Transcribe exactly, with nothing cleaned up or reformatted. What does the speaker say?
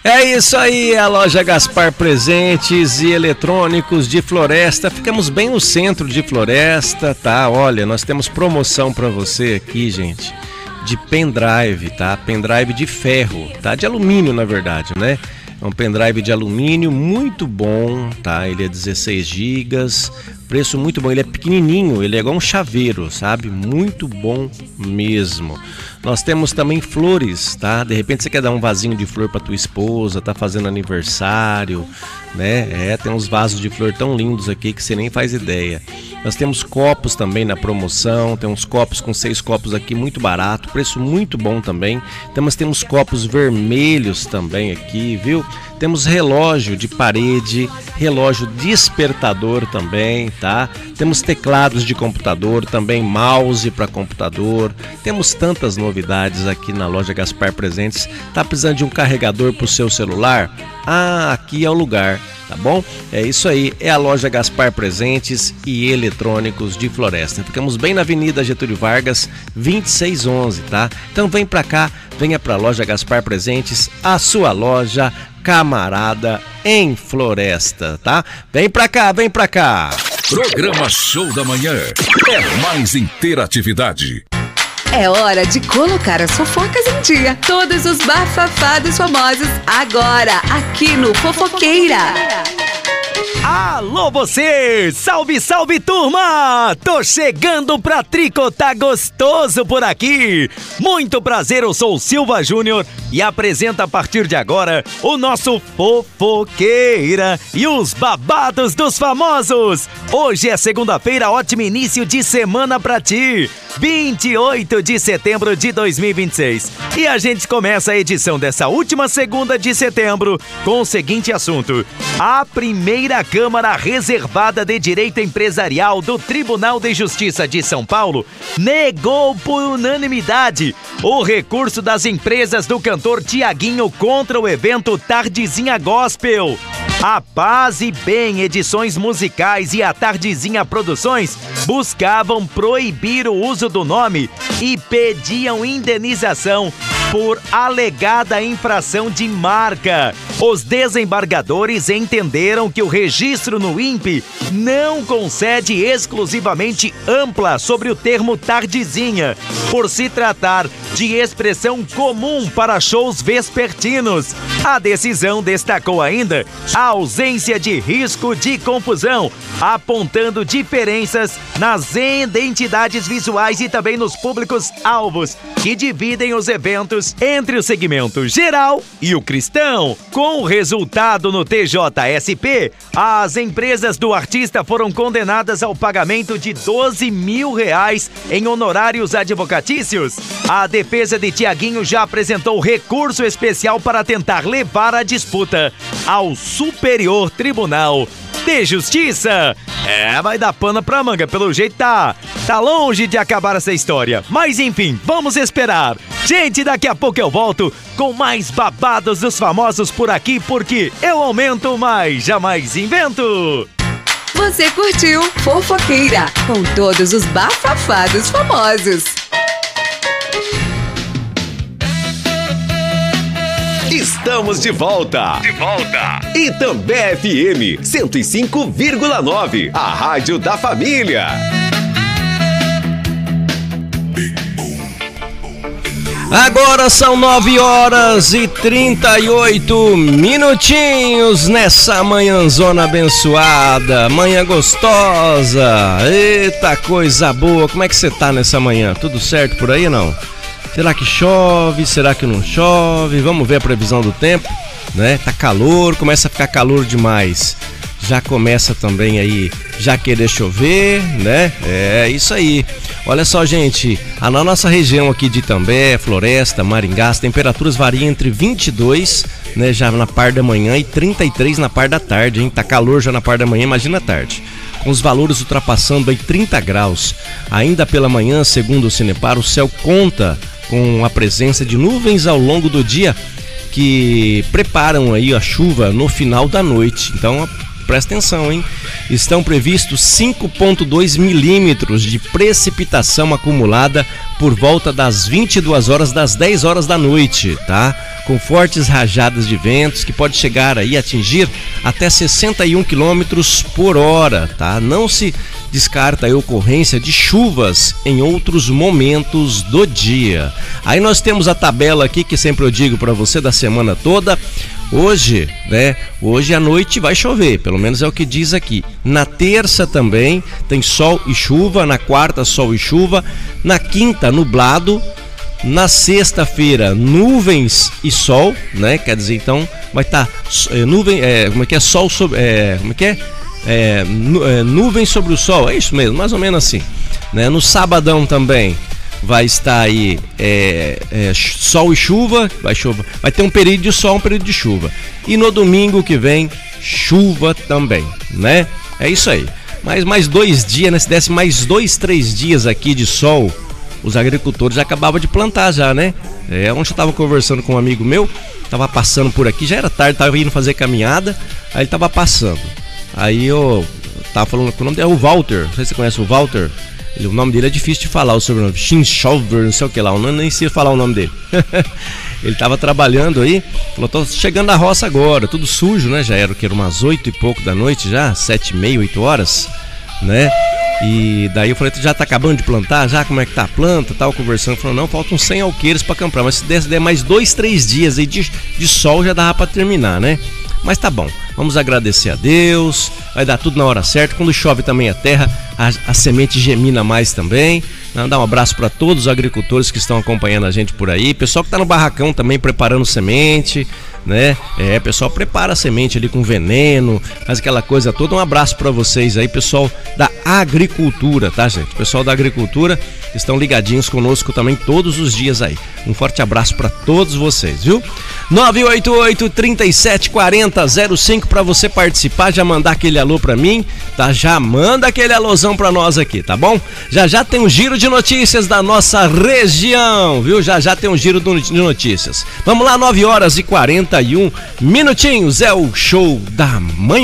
É isso aí, a loja Gaspar Presentes e Eletrônicos de Floresta. Ficamos bem no centro de Floresta, tá? Olha, nós temos promoção pra você aqui, gente, de pendrive, tá? Pendrive de ferro, tá? De alumínio, na verdade, né? É um pendrive de alumínio muito bom, tá? Ele é dezesseis gigas, preço muito bom. Ele é pequenininho, ele é igual um chaveiro, sabe? Muito bom mesmo. Nós temos também flores, tá? De repente você quer dar um vasinho de flor para tua esposa, tá fazendo aniversário, né? É, tem uns vasos de flor tão lindos aqui que você nem faz ideia. Nós temos copos também na promoção, tem uns copos com seis copos aqui, muito barato, preço muito bom também. Temos, temos copos vermelhos também aqui, viu? Temos relógio de parede, relógio despertador também, tá? Temos teclados de computador, também mouse para computador. Temos tantas novidades aqui na loja Gaspar Presentes. Tá precisando de um carregador para o seu celular? Ah, aqui é o lugar, tá bom? É isso aí, é a loja Gaspar Presentes e Eletrônicos de Floresta. Ficamos bem na Avenida Getúlio Vargas, vinte e seis onze, tá? Então vem pra cá, venha pra loja Gaspar Presentes, a sua loja camarada em Floresta, tá? Vem pra cá, vem pra cá! Programa Show da Manhã é mais interatividade. É hora de colocar as fofocas em dia. Todos os bafafados famosos agora aqui no Fofoqueira. Alô você! Salve, salve turma! Tô chegando pra tricotar gostoso por aqui. Muito prazer, eu sou o Silva Júnior e apresento a partir de agora o nosso Fofoqueira e os babados dos famosos. Hoje é segunda-feira, ótimo início de semana pra ti. vinte e oito de setembro de dois mil e vinte e seis. E a gente começa a edição dessa última segunda de setembro com o seguinte assunto: a primeira Câmara Reservada de Direito Empresarial do Tribunal de Justiça de São Paulo negou por unanimidade o recurso das empresas do cantor Tiaguinho contra o evento Tardezinha Gospel. A Paz e Bem Edições Musicais e a Tardezinha Produções buscavam proibir o uso do nome e pediam indenização por alegada infração de marca. Os desembargadores entenderam que o registro no I N P E não concede exclusivamente ampla sobre o termo tardezinha, por se tratar de expressão comum para shows vespertinos. A decisão destacou ainda a ausência de risco de confusão, apontando diferenças nas identidades visuais e também nos públicos-alvos, que dividem os eventos entre o segmento geral e o cristão. Com o resultado no T J S P, as empresas do artista foram condenadas ao pagamento de doze mil reais em honorários advocatícios. A defesa de Tiaguinho já apresentou recurso especial para tentar levar a disputa ao Superior Tribunal de Justiça. É, vai dar pano pra manga, pelo jeito tá, tá longe de acabar essa história. Mas enfim, vamos esperar. Gente, daqui a pouco eu volto com mais babados dos famosos por aqui, porque eu aumento, mas jamais invento. Você curtiu Fofoqueira com todos os bafafados famosos. Estamos de volta! De volta! Itambé F M cento e cinco vírgula nove, a rádio da família. Agora são nove horas e trinta e oito minutinhos nessa manhãzona abençoada, manhã gostosa. Eita coisa boa, como é que você tá nessa manhã? Tudo certo por aí, não? Será que chove? Será que não chove? Vamos ver a previsão do tempo, né? Tá calor, começa a ficar calor demais. Já começa também aí, já querer chover, né? É isso aí. Olha só, gente, a na nossa região aqui de Itambé, Floresta, Maringá, as temperaturas variam entre vinte e dois, né, já na parte da manhã, e trinta e três na parte da tarde, hein? Tá calor já na parte da manhã, imagina a tarde. Com os valores ultrapassando aí trinta graus. Ainda pela manhã, segundo o Cinepar, o céu conta com a presença de nuvens ao longo do dia que preparam aí a chuva no final da noite. Então, presta atenção, hein? Estão previstos cinco vírgula dois milímetros de precipitação acumulada por volta das vinte e duas horas, das dez horas da noite, tá? Com fortes rajadas de ventos que pode chegar aí a atingir até sessenta e um quilômetros por hora, tá? Não se descarta a ocorrência de chuvas em outros momentos do dia. Aí nós temos a tabela aqui que sempre eu digo para você da semana toda. Hoje, né? Hoje à noite vai chover, pelo menos é o que diz aqui. Na terça também tem sol e chuva, na quarta sol e chuva, na quinta nublado, na sexta-feira nuvens e sol, né? Quer dizer, então vai estar tá, é, nuvem, é, como é que é sol sobre, é, como é que é? É, nu, é, nuvem sobre o sol, é isso mesmo, mais ou menos assim, né? No sabadão também vai estar aí é, é, sol e chuva, vai, chuva, vai ter um período de sol, um período de chuva. E no domingo que vem, chuva também, né? É isso aí. Mas mais dois dias, né? Se desse mais dois, três dias aqui de sol, os agricultores já acabavam de plantar já, né? É, ontem eu estava conversando com um amigo meu, estava passando por aqui, já era tarde, estava indo fazer caminhada, aí ele estava passando. Aí eu tava falando com o nome dele, é o Walter, não sei se você conhece o Walter. Ele, o nome dele é difícil de falar, o sobrenome, Schinschover, não sei o que lá, eu não, nem sei falar o nome dele. Ele tava trabalhando aí, falou, tô chegando na roça agora, tudo sujo, né? Já era o que? Era umas oito e pouco da noite já, sete e meia, oito horas, né? E daí eu falei, tu já tá acabando de plantar? Já, como é que tá a planta? Tava conversando, falou, não, faltam cem alqueires pra comprar, mas se der, se der mais dois, três dias aí de, de sol já dava pra terminar, né? Mas tá bom, vamos agradecer a Deus, vai dar tudo na hora certa. Quando chove também a terra, a, a semente gemina mais também. Dar um abraço para todos os agricultores que estão acompanhando a gente por aí. Pessoal que tá no barracão também preparando semente, né? É, pessoal prepara a semente ali com veneno, faz aquela coisa toda. Um abraço para vocês aí, pessoal da agricultura, tá, gente? Pessoal da agricultura estão ligadinhos conosco também todos os dias aí. Um forte abraço para todos vocês, viu? nove oito oito, trinta e sete, quarenta, zero cinco para você participar, já mandar aquele alô para mim, tá? Já manda aquele alôzão para nós aqui, tá bom? Já já tem um giro de notícias da nossa região, viu? Já já tem um giro de notícias. Vamos lá, nove horas e quarenta e um minutinhos, é o show da manhã.